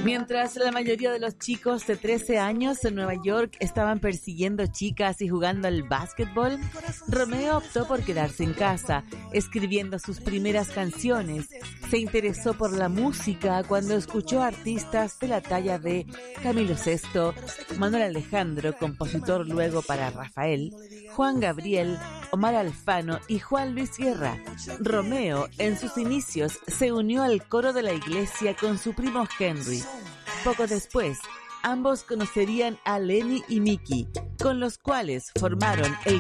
Mientras la mayoría de los chicos de 13 años en Nueva York estaban persiguiendo chicas y jugando al básquetbol, Romeo optó por quedarse en casa, escribiendo sus primeras canciones. Se interesó por la música cuando escuchó a artistas de la talla de Camilo VI, Manuel Alejandro, compositor luego para Rafael, Juan Gabriel, Omar Alfano y Juan Luis Guerra. Romeo, en sus inicios, se unió al coro de la iglesia con su primo Henry. Poco después, ambos conocerían a Lenny y Mickey, con los cuales formaron el